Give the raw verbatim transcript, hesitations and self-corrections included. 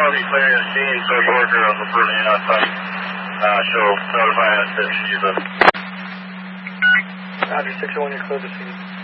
I'll be clearing the scene, social worker on the Berlin outside. Uh, she'll notify us if she's a... Roger, six oh one, you're clear to scene.